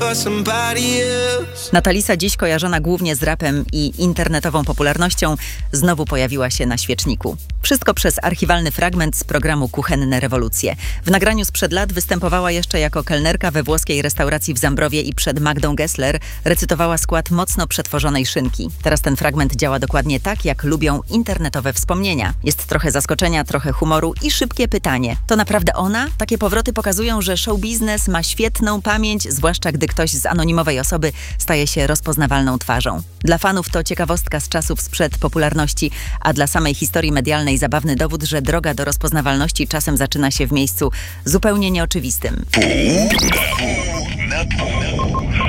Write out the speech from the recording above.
Natalisa, dziś kojarzona głównie z rapem i internetową popularnością, znowu pojawiła się na świeczniku. Wszystko przez archiwalny fragment z programu Kuchenne rewolucje. W nagraniu sprzed lat występowała jeszcze jako kelnerka we włoskiej restauracji w Zambrowie i przed Magdą Gessler recytowała skład mocno przetworzonej szynki. Teraz ten fragment działa dokładnie tak, jak lubią internetowe wspomnienia. Jest trochę zaskoczenia, trochę humoru i szybkie pytanie. To naprawdę ona? Takie powroty pokazują, że show biznes ma świetną pamięć, zwłaszcza gdy ktoś z anonimowej osoby staje się rozpoznawalną twarzą. Dla fanów to ciekawostka z czasów sprzed popularności, a dla samej historii medialnej zabawny dowód, że droga do rozpoznawalności czasem zaczyna się w miejscu zupełnie nieoczywistym. Pół na pół.